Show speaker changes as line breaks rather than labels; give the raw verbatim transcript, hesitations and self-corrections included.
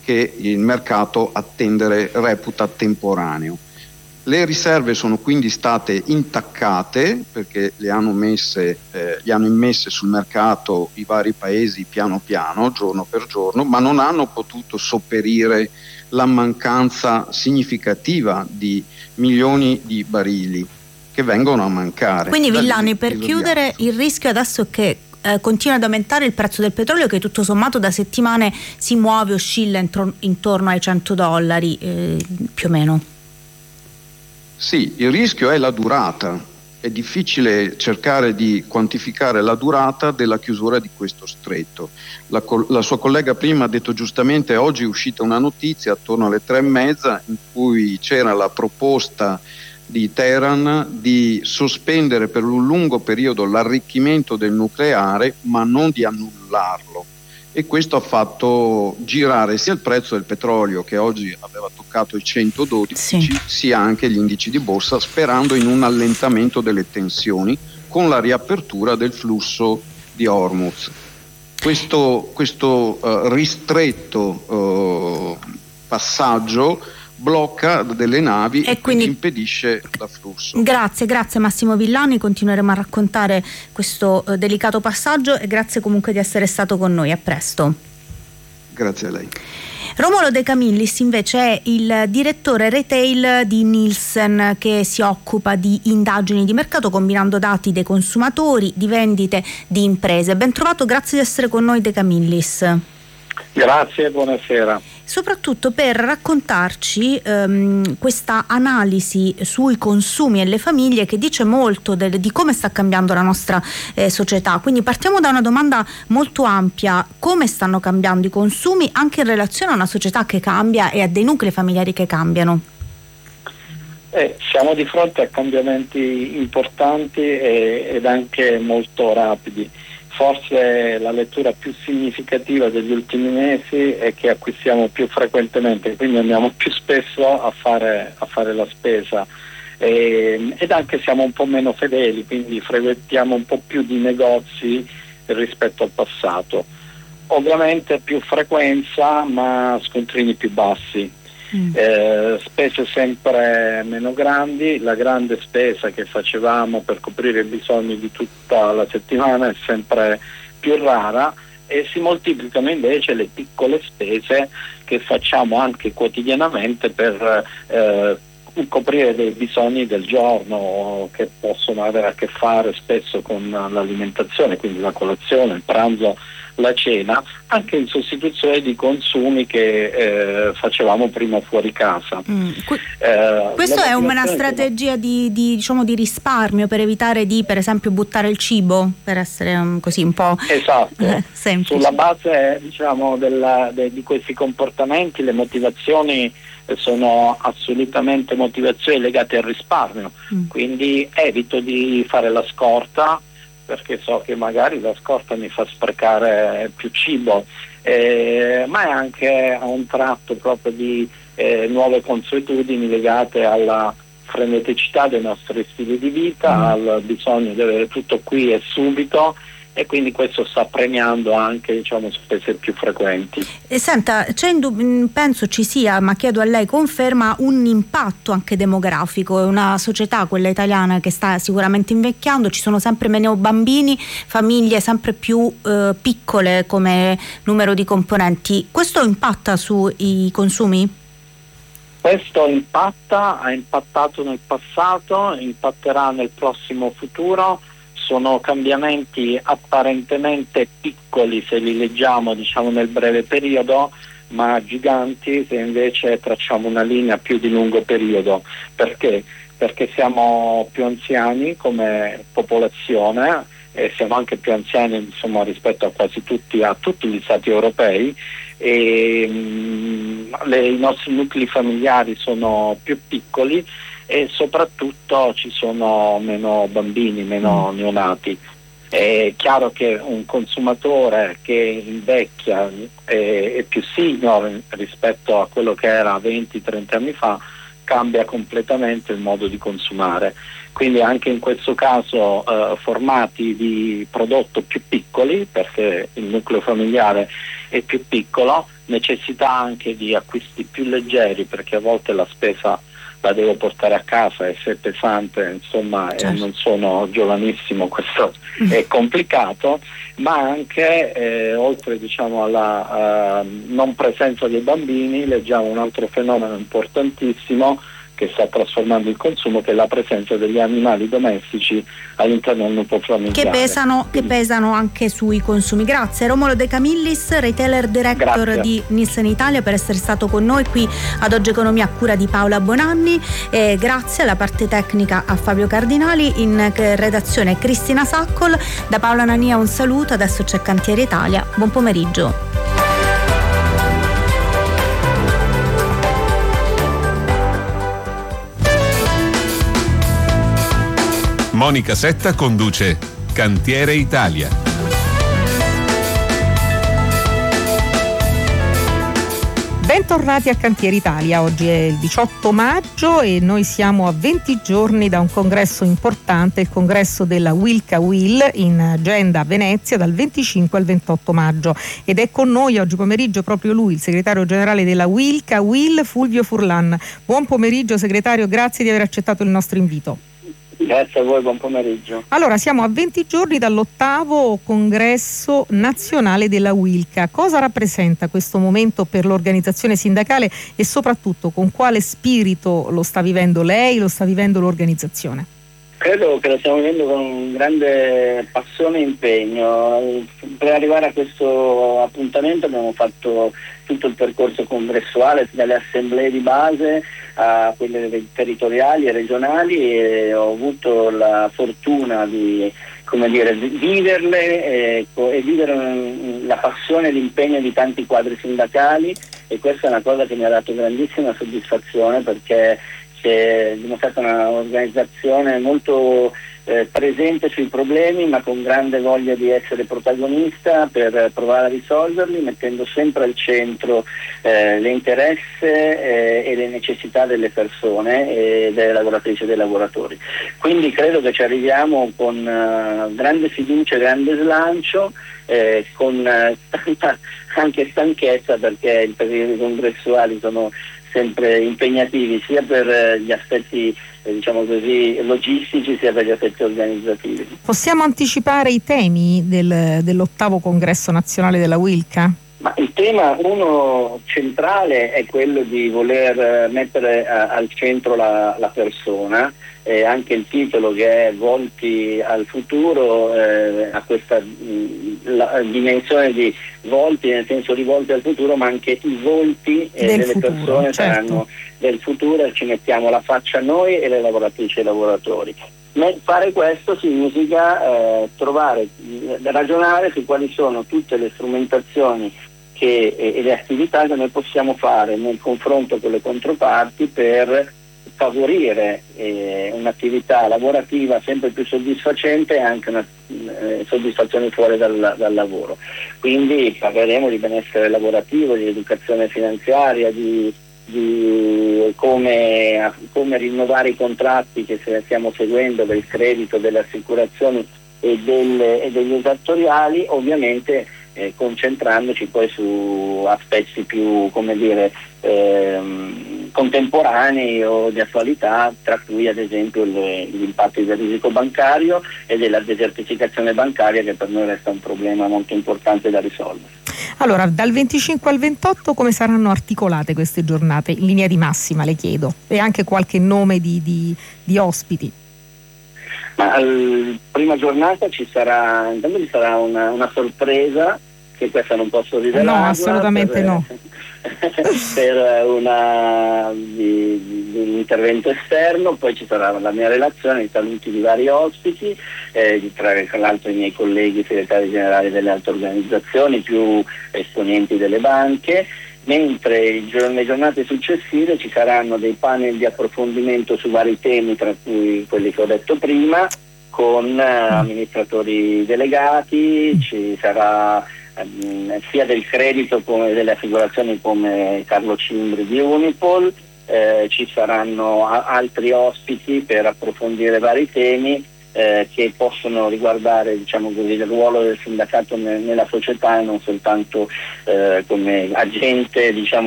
che il mercato attendere reputa temporaneo. Le riserve sono quindi state intaccate perché le hanno messe, eh, le hanno immesse sul mercato i vari paesi piano piano, giorno per giorno, ma non hanno potuto sopperire la mancanza significativa di milioni di barili che vengono a mancare.
Quindi Villani, per chiudere, il rischio adesso è che eh, continua ad aumentare il prezzo del petrolio, che tutto sommato da settimane si muove, oscilla intro- intorno ai cento dollari eh, più o meno.
Sì, il rischio è la durata. È difficile cercare di quantificare la durata della chiusura di questo stretto. La, la sua collega prima ha detto giustamente, oggi è uscita una notizia attorno alle tre e mezza in cui c'era la proposta di Teheran di sospendere per un lungo periodo l'arricchimento del nucleare, ma non di annullarlo. E questo ha fatto girare sia il prezzo del petrolio, che oggi aveva toccato i centododici, sì, sia anche gli indici di borsa, sperando in un allentamento delle tensioni con la riapertura del flusso di Hormuz. Questo, questo uh, ristretto uh, passaggio blocca delle navi e, e quindi impedisce l'afflusso.
Grazie, grazie Massimo Villani, continueremo a raccontare questo eh, delicato passaggio e grazie comunque di essere stato con noi, a presto.
Grazie a lei.
Romolo De Camillis invece è il direttore retail di Nielsen, che si occupa di indagini di mercato combinando dati dei consumatori, di vendite, di imprese. Ben trovato, grazie di essere con noi De Camillis.
Grazie, buonasera.
Soprattutto per raccontarci ehm, questa analisi sui consumi e le famiglie che dice molto del, di come sta cambiando la nostra eh, società. Quindi partiamo da una domanda molto ampia: come stanno cambiando i consumi anche in relazione a una società che cambia e a dei nuclei familiari che cambiano?
Eh, siamo di fronte a cambiamenti importanti e, ed anche molto rapidi. Forse la lettura più significativa degli ultimi mesi è che acquistiamo più frequentemente, quindi andiamo più spesso a fare, a fare la spesa e, ed anche siamo un po' meno fedeli, quindi frequentiamo un po' più di negozi rispetto al passato. Ovviamente più frequenza ma scontrini più bassi. Mm. Eh, spese sempre meno grandi, la grande spesa che facevamo per coprire i bisogni di tutta la settimana è sempre più rara e si moltiplicano invece le piccole spese che facciamo anche quotidianamente per eh, coprire dei bisogni del giorno, che possono avere a che fare spesso con l'alimentazione, quindi la colazione, il pranzo, la cena, anche in sostituzione di consumi che eh, facevamo prima fuori casa.
Mm. Que- eh, Questo è una strategia di, di, diciamo, di risparmio per evitare di, per esempio, buttare il cibo, per essere um, così un po'
esatto.
eh, semplice.
Sulla base, diciamo, della, de, di questi comportamenti, le motivazioni sono assolutamente motivazioni legate al risparmio, mm. quindi evito di fare la scorta perché so che magari la scorta mi fa sprecare più cibo, eh, ma è anche a un tratto proprio di eh, nuove consuetudini legate alla freneticità dei nostri stili di vita, mm. al bisogno di avere tutto qui e subito, e quindi questo sta premiando anche, diciamo, spese più frequenti.
E senta, c'è indub- penso ci sia, ma chiedo a lei conferma, un impatto anche demografico. È una società, quella italiana, che sta sicuramente invecchiando, ci sono sempre meno bambini, famiglie sempre più eh, piccole come numero di componenti. Questo impatta sui consumi?
Questo impatta, ha impattato nel passato, impatterà nel prossimo futuro. Sono cambiamenti apparentemente piccoli se li leggiamo, diciamo, nel breve periodo, ma giganti se invece tracciamo una linea più di lungo periodo. Perché? Perché siamo più anziani come popolazione e siamo anche più anziani, insomma, rispetto a quasi tutti, a tutti gli stati europei, e mh, le, i nostri nuclei familiari sono più piccoli e soprattutto ci sono meno bambini, meno neonati. È chiaro che un consumatore che invecchia è, è più senior rispetto a quello che era venti trenta anni fa, cambia completamente il modo di consumare. Quindi anche in questo caso eh, formati di prodotto più piccoli, perché il nucleo familiare è più piccolo, necessità anche di acquisti più leggeri, perché a volte la spesa la devo portare a casa e se è pesante, insomma, certo. eh, non sono giovanissimo, questo mm. è complicato, ma anche eh, oltre diciamo alla uh, non presenza dei bambini, leggiamo un altro fenomeno importantissimo che sta trasformando il consumo, che è la presenza degli animali domestici all'interno del nucleo familiare.
Che pesano, che pesano anche sui consumi. Grazie Romolo De Camillis, retailer director Grazie. di Nielsen Italia, per essere stato con noi qui ad Oggi Economia a cura di Paola Bonanni. E grazie alla parte tecnica a Fabio Cardinali, in redazione Cristina Saccol. Da Paola Nania un saluto, adesso c'è Cantiere Italia. Buon pomeriggio.
Monica Setta conduce Cantiere Italia.
Bentornati a Cantiere Italia. Oggi è il diciotto maggio e noi siamo a venti giorni da un congresso importante, il congresso della Wilca Will in agenda a Venezia dal venticinque al ventotto maggio, ed è con noi oggi pomeriggio proprio lui, il segretario generale della Wilca Will, Fulvio Furlan. Buon pomeriggio segretario, grazie di aver accettato il nostro invito.
Grazie a voi, buon pomeriggio.
Allora, siamo a venti giorni dall'ottavo congresso nazionale della Wilca. Cosa rappresenta questo momento per l'organizzazione sindacale e soprattutto con quale spirito lo sta vivendo lei, lo sta vivendo l'organizzazione?
Credo che lo stiamo vivendo con grande passione e impegno. Per arrivare a questo appuntamento abbiamo fatto tutto il percorso congressuale, dalle assemblee di base a quelle territoriali e regionali, e ho avuto la fortuna di, come dire, di viverle e, e vivere la passione e l'impegno di tanti quadri sindacali, e questa è una cosa che mi ha dato grandissima soddisfazione, perché c'è dimostrata un'organizzazione molto eh, presente sui problemi, ma con grande voglia di essere protagonista per provare a risolverli, mettendo sempre al centro eh, l'interesse eh, e le necessità delle persone e delle lavoratrici e dei lavoratori. Quindi credo che ci arriviamo con uh, grande fiducia, grande slancio, eh, con uh, tanta anche stanchezza, perché i periodi congressuali sono sempre impegnativi sia per gli aspetti eh, diciamo così logistici sia per gli aspetti organizzativi.
Possiamo anticipare i temi del, dell'ottavo congresso nazionale della Wilca?
Ma il tema uno centrale è quello di voler mettere a, al centro la, la persona, e anche il titolo, che è Volti al futuro, eh, ha questa mh, la, dimensione di volti nel senso di volti al futuro, ma anche i volti eh, delle futuro, persone certo. saranno del futuro, e ci mettiamo la faccia noi e le lavoratrici e i lavoratori. Fare questo significa eh, trovare, ragionare su quali sono tutte le strumentazioni che, e, e le attività che noi possiamo fare nel confronto con le controparti per favorire eh, un'attività lavorativa sempre più soddisfacente e anche una eh, soddisfazione fuori dal, dal lavoro. Quindi parleremo di benessere lavorativo, di educazione finanziaria, di di come, come rinnovare i contratti che stiamo seguendo per il credito, delle assicurazioni e, delle, e degli esattoriali, ovviamente eh, concentrandoci poi su aspetti più, come dire, ehm, contemporanei o di attualità, tra cui ad esempio le, gli impatti del risico bancario e della desertificazione bancaria, che per noi resta un problema molto importante da risolvere.
Allora, dal venticinque al ventotto come saranno articolate queste giornate? In linea di massima le chiedo, e anche qualche nome di, di, di ospiti.
Ma alla prima giornata ci sarà, intanto ci sarà una, una sorpresa, che questa non posso rivelarla.
No, assolutamente per, no.
per una, di, di un intervento esterno, poi ci sarà la mia relazione, i saluti di vari ospiti, eh, tra l'altro i miei colleghi segretari generali delle altre organizzazioni, più esponenti delle banche, mentre il giorno, le giornate successive ci saranno dei panel di approfondimento su vari temi, tra cui quelli che ho detto prima, con eh, amministratori delegati, ci sarà sia del credito come delle assicurazioni come Carlo Cimbri di Unipol, eh, ci saranno a- altri ospiti per approfondire vari temi, eh, che possono riguardare, diciamo così, il ruolo del sindacato ne, nella società e non soltanto eh, come agente, diciamo